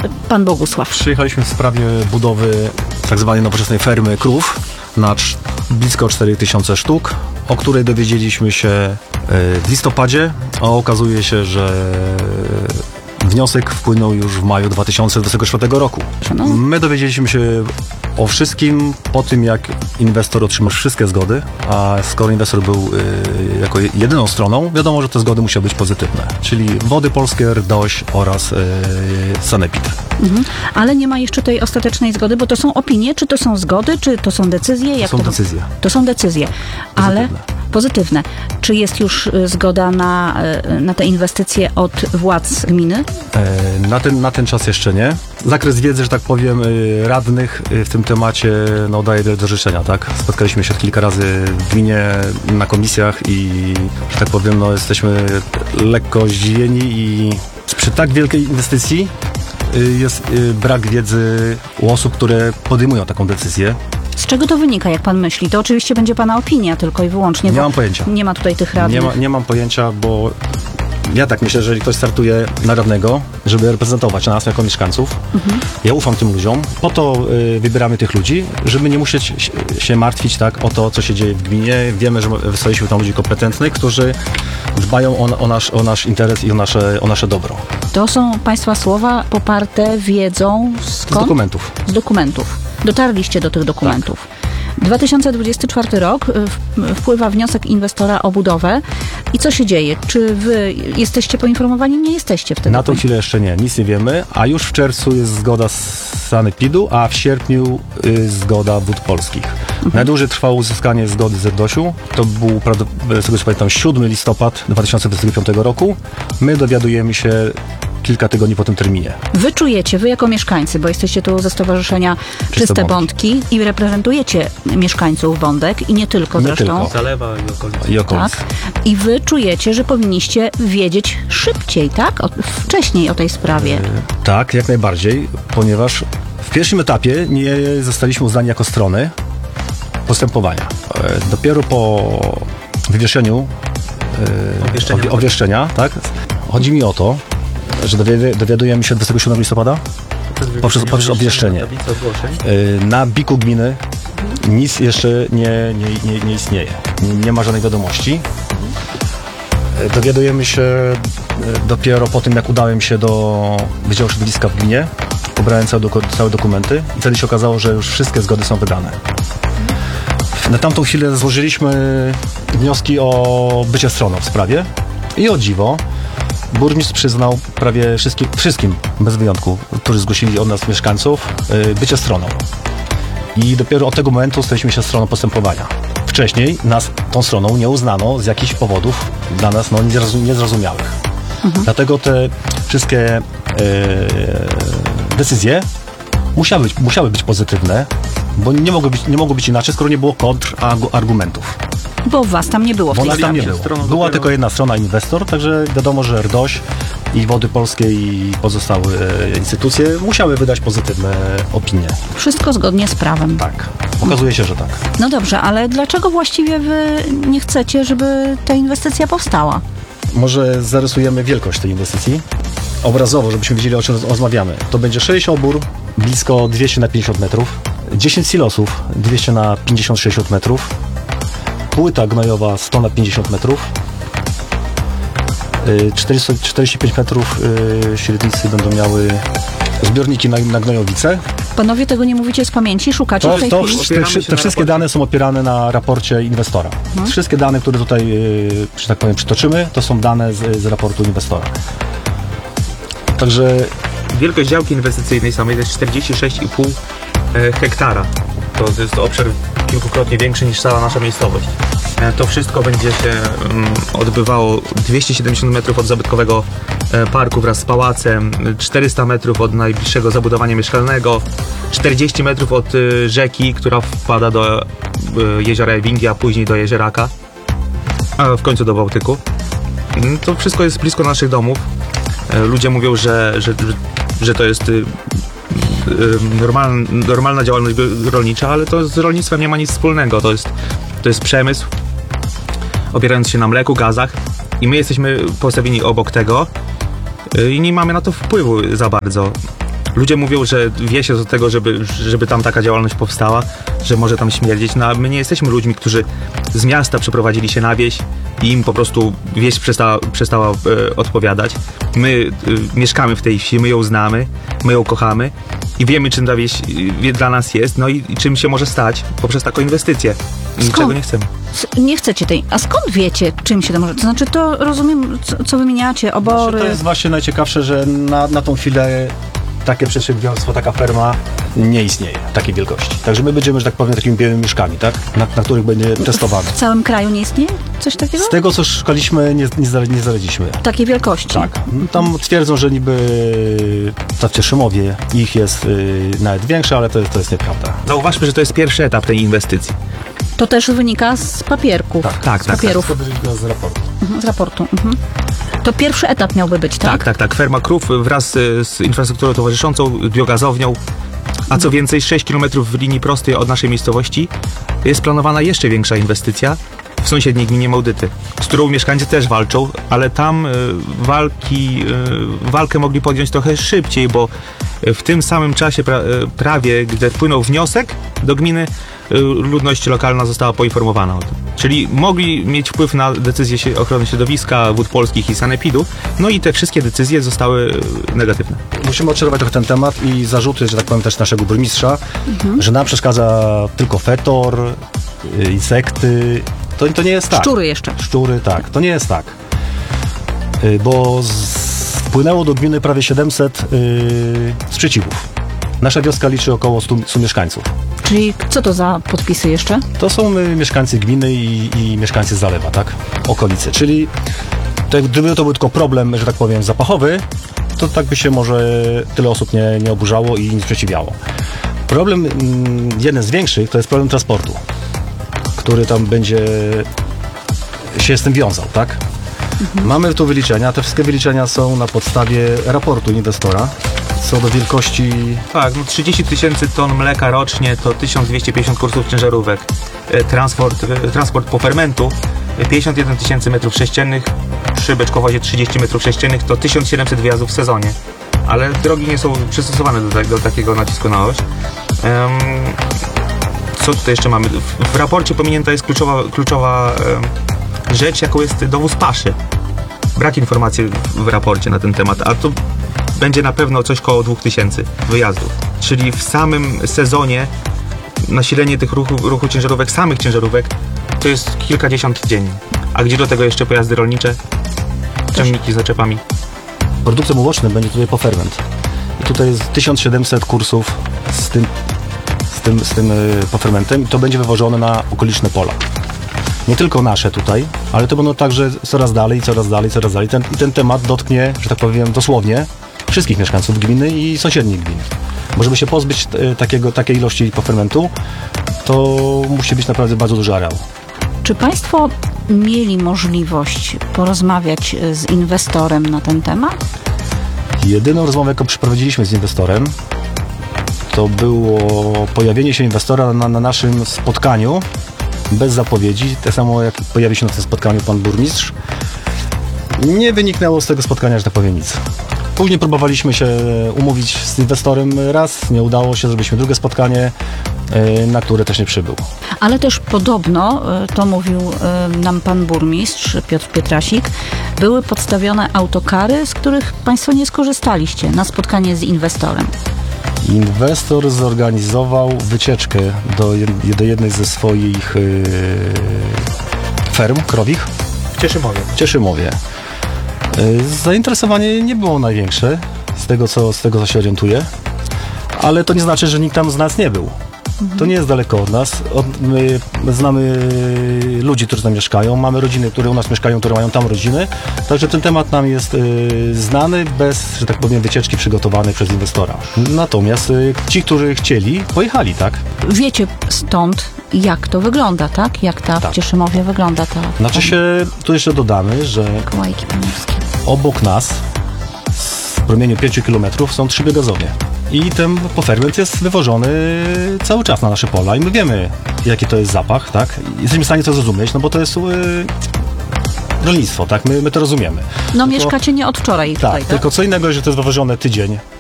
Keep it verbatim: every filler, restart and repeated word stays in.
pan Bogusław. Przyjechaliśmy w sprawie budowy tak zwanej nowoczesnej fermy krów na cz- blisko cztery tysiące sztuk, o której dowiedzieliśmy się w listopadzie, a okazuje się, że wniosek wpłynął już w maju dwa tysiące dwudziestego czwartego roku. No. My dowiedzieliśmy się o wszystkim po tym, jak inwestor otrzymał wszystkie zgody, a skoro inwestor był y, jako jedyną stroną, wiadomo, że te zgody musiały być pozytywne, czyli Wody Polskie, R D O Ś oraz y, Sanepid. Mhm. Ale nie ma jeszcze tej ostatecznej zgody, bo to są opinie, czy to są zgody, czy to są decyzje? Jak To są to... decyzje. To są decyzje, ale Pozytywne. pozytywne. Czy jest już y, zgoda na, y, na te inwestycje od władz gminy? E, Na ten, na ten czas jeszcze nie. Zakres wiedzy, że tak powiem, y, radnych y, w tym temacie no, daje wiele do życzenia, tak? Spotkaliśmy się kilka razy w gminie, na komisjach i, że tak powiem, no, jesteśmy lekko zdziwieni i przy tak wielkiej inwestycji y, jest y, brak wiedzy u osób, które podejmują taką decyzję. Z czego to wynika, jak pan myśli? To oczywiście będzie pana opinia tylko i wyłącznie. Nie bo mam pojęcia. Nie ma tutaj tych radnych. Nie, ma, nie mam pojęcia, bo ja tak myślę, że jeżeli ktoś startuje na radnego, żeby reprezentować nas jako mieszkańców, mhm. ja ufam tym ludziom, po to y, wybieramy tych ludzi, żeby nie musieć się, się martwić tak o to, co się dzieje w gminie. Wiemy, że wystawiliśmy tam ludzi kompetentnych, którzy dbają o, o, nasz, o nasz interes i o nasze, o nasze dobro. To są państwa słowa poparte wiedzą skąd? Z dokumentów. Z dokumentów. Dotarliście do tych dokumentów. Tak. dwa tysiące dwudziesty czwarty rok, wpływa wniosek inwestora o budowę. I co się dzieje? Czy wy jesteście poinformowani? Nie jesteście wtedy. Na tą chwilę jeszcze nie, nic nie wiemy, a już w czerwcu jest zgoda z Sanepidu, a w sierpniu y, zgoda Wód Polskich. Mhm. Najdłużej trwało uzyskanie zgody z R D O Ś-u. To był, z tego co pamiętam, siódmego listopada dwa tysiące dwudziestego piątego roku. My dowiadujemy się kilka tygodni po tym terminie. Wy czujecie, wy jako mieszkańcy, bo jesteście tu ze Stowarzyszenia Czyste, Czyste Bądki. Bądki i reprezentujecie mieszkańców Bądek i nie tylko nie zresztą. Tylko. Zalewa i okolice. I okolice. Tak. I wy czujecie, że powinniście wiedzieć szybciej, tak? O, wcześniej o tej sprawie. Yy, tak, jak najbardziej, ponieważ w pierwszym etapie nie zostaliśmy uznani jako strony postępowania. Yy, dopiero po wywieszeniu yy, Obwieszczenia. obwieszczenia, tak? Chodzi mi o to, że dowi- dowiadujemy się dwudziestego siódmego listopada poprzez, poprzez obwieszczenie. Yy, na biku gminy nic jeszcze nie, nie, nie, nie istnieje. Nie, nie ma żadnej wiadomości. Yy, dowiadujemy się yy, dopiero po tym, jak udałem się do Wydziału Środowiska w gminie. Pobrałem całe, doku- całe dokumenty i wtedy się okazało, że już wszystkie zgody są wydane. Na tamtą chwilę złożyliśmy wnioski o bycie stroną w sprawie i o dziwo burmistrz przyznał prawie wszystkim, wszystkim bez wyjątku, którzy zgłosili od nas mieszkańców, yy, bycie stroną. I dopiero od tego momentu staliśmy się stroną postępowania. Wcześniej nas tą stroną nie uznano z jakichś powodów dla nas no, niezrozum- niezrozumiałych. Mhm. Dlatego te wszystkie yy, decyzje musiały być, musiały być pozytywne, bo nie mogło być, nie mogło być inaczej, skoro nie było kontrargumentów. Bo was tam nie było w Bo tej nas tam nie sprawie. było. Była tylko jedna strona, inwestor, także wiadomo, że R D O Ś i Wody Polskie i pozostałe e, instytucje musiały wydać pozytywne opinie. Wszystko zgodnie z prawem. Tak. Okazuje się, że tak. No dobrze, ale dlaczego właściwie wy nie chcecie, żeby ta inwestycja powstała? Może zarysujemy wielkość tej inwestycji obrazowo, żebyśmy wiedzieli, o czym rozmawiamy. To będzie sześć obór, blisko dwieście na pięćdziesiąt metrów, dziesięć silosów, dwieście na pięćdziesiąt sześćdziesiąt metrów, płyta gnojowa sto na pięćdziesiąt metrów, czterdzieści, czterdzieści pięć metrów średnicy będą miały zbiorniki na, na gnojowice. Panowie tego nie mówicie z pamięci, szukacie To, w tej to, chwili? te, te, te wszystkie dane są opierane na raporcie inwestora. Hmm? Wszystkie dane, które tutaj, że tak powiem, przytoczymy, to są dane z, z raportu inwestora. Także wielkość działki inwestycyjnej samej to jest czterdzieści sześć i pół hektara. To jest to obszar kilkukrotnie większy niż cała nasza miejscowość. To wszystko będzie się um, odbywało dwieście siedemdziesiąt metrów od zabytkowego e, parku wraz z pałacem, czterysta metrów od najbliższego zabudowania mieszkalnego, czterdzieści metrów od y, rzeki, która wpada do y, jeziora Ewingi, a później do jezioraka, a w końcu do Bałtyku. To wszystko jest blisko naszych domów. E, ludzie mówią, że, że, że, że to jest y, Normal, normalna działalność rolnicza, ale to z rolnictwem nie ma nic wspólnego. To jest, to jest przemysł opierający się na mleku, gazach i my jesteśmy postawieni obok tego i nie mamy na to wpływu za bardzo. ludzie mówią, że wie się do tego, żeby, żeby tam taka działalność powstała, że może tam śmierdzieć, no a my nie jesteśmy ludźmi, którzy z miasta przeprowadzili się na wieś i im po prostu wieś przestała, przestała e, odpowiadać. My e, mieszkamy w tej wsi, my ją znamy, my ją kochamy i wiemy, czym ta wieś e, dla nas jest, no i, i czym się może stać poprzez taką inwestycję. I niczego nie chcemy. Nie chcecie tej. A skąd wiecie, czym się to może? To znaczy, to rozumiem, co, co wymieniacie, obory. To jest właśnie najciekawsze, że na, na tą chwilę takie przedsiębiorstwo, taka ferma nie istnieje takiej wielkości. Także my będziemy, że tak powiem, takimi białymi myszkami, tak? Na, na których będzie testowane. W całym kraju nie istnieje coś takiego? Z tego, co szukaliśmy, nie, nie, zale- nie znaleźliśmy. Takiej wielkości? Tak. Tam twierdzą, że niby ta w Cieszymowie ich jest y, nawet większa, ale to jest, to jest nieprawda. Zauważmy, że to jest pierwszy etap tej inwestycji. To też wynika z papierków, Tak, tak, z tak, papierów, To będzie z raportu. Mhm, z raportu. Mhm. To pierwszy etap miałby być, tak? Tak, tak, tak. Ferma krów wraz z, z infrastrukturą towarzyszącą, biogazownią, a co więcej, sześć kilometrów w linii prostej od naszej miejscowości jest planowana jeszcze większa inwestycja w sąsiedniej gminie Mołdyty, z którą mieszkańcy też walczą, ale tam y, walki, y, walkę mogli podjąć trochę szybciej, bo w tym samym czasie pra, y, prawie, gdy wpłynął wniosek do gminy, y, ludność lokalna została poinformowana o tym. Czyli mogli mieć wpływ na decyzje się- ochrony środowiska, wód polskich i sanepidu, no i te wszystkie decyzje zostały y, negatywne. Musimy odczarować trochę ten temat i zarzuty, że tak powiem, też naszego burmistrza, że nam przeszkadza tylko fetor, y, insekty. To, to nie jest tak. Szczury jeszcze. Szczury, tak. To nie jest tak. Y, Bo z, wpłynęło do gminy prawie siedemset y, sprzeciwów. Nasza wioska liczy około stu, stu mieszkańców. Czyli co to za podpisy jeszcze? To są y, mieszkańcy gminy i, i mieszkańcy Zalewa, tak? Okolicy. Czyli to, gdyby to był tylko problem, że tak powiem, zapachowy, to tak by się może tyle osób nie, nie oburzało i nie sprzeciwiało. Problem, mm, jeden z większych, to jest problem transportu, który tam będzie się z tym wiązał, tak? Mamy tu wyliczenia, te wszystkie wyliczenia są na podstawie raportu inwestora co do wielkości. Tak, no trzydzieści tysięcy ton mleka rocznie to tysiąc dwieście pięćdziesiąt kursów ciężarówek. E, Transport, e, transport po fermentu e, pięćdziesiąt jeden tysięcy metrów sześciennych, przy beczkowozie trzydzieści metrów sześciennych to tysiąc siedemset wyjazdów w sezonie. Ale drogi nie są przystosowane do, tak- do takiego nacisku na oś. Em, co tutaj jeszcze mamy? W, w raporcie pominięta jest kluczowa, kluczowa em, rzecz, jaką jest dowóz paszy. Brak informacji w, w raporcie na ten temat, a to będzie na pewno coś koło dwóch tysięcy wyjazdów. Czyli w samym sezonie nasilenie tych ruchu, ruchu ciężarówek, samych ciężarówek, to jest kilkadziesiąt dziennie. A gdzie do tego jeszcze pojazdy rolnicze, ciągniki z naczepami. Produktem ubocznym będzie tutaj poferment. I tutaj jest tysiąc siedemset kursów z tym, z tym, z tym y, pofermentem i to będzie wywożone na okoliczne pola. Nie tylko nasze tutaj, ale to będą także coraz dalej, coraz dalej, coraz dalej. Ten, I ten temat dotknie, że tak powiem, dosłownie wszystkich mieszkańców gminy i sąsiednich gmin. Bo żeby się pozbyć y, takiego, takiej ilości pofermentu, to musi być naprawdę bardzo duży areał. Czy Państwo mieli możliwość porozmawiać z inwestorem na ten temat? Jedyną rozmowę, jaką przeprowadziliśmy z inwestorem, to było pojawienie się inwestora na, na naszym spotkaniu bez zapowiedzi, tak samo jak pojawił się na tym spotkaniu pan burmistrz. Nie wyniknęło z tego spotkania, że tak powiem, nic. Później próbowaliśmy się umówić z inwestorem raz, nie udało się, zrobiliśmy drugie spotkanie, y, na które też nie przybył. Ale też podobno, y, to mówił y, nam pan burmistrz Piotr Pietrasik, były podstawione autokary, z których Państwo nie skorzystaliście na spotkanie z inwestorem. Inwestor zorganizował wycieczkę do, jed- do jednej ze swoich y, ferm krowich W Cieszymowie. w Cieszymowie. Y, Zainteresowanie nie było największe, z tego co, z tego co się orientuję, ale to nie znaczy, że nikt tam z nas nie był. To nie jest daleko od nas. Od, my znamy ludzi, którzy tam mieszkają, mamy rodziny, które u nas mieszkają, które mają tam rodziny, także ten temat nam jest y, znany, bez, że tak powiem, wycieczki przygotowanej przez inwestora. Natomiast y, ci, którzy chcieli, pojechali, tak? Wiecie stąd, jak to wygląda, tak? Jak ta Tak. w Cieszymowie wygląda ta Znaczy się, tu jeszcze dodamy, że Kołajki Pomorskie. obok nas, w promieniu pięciu kilometrów, są trzy biogazownie. I ten poferment jest wywożony cały czas na nasze pola i my wiemy, jaki to jest zapach, tak? I jesteśmy w stanie to zrozumieć, no bo to jest yy, rolnictwo, tak? My, my to rozumiemy. No Tylko- mieszkacie nie od wczoraj Tak, tutaj, tak? tylko co innego, że to jest wywożone tydzień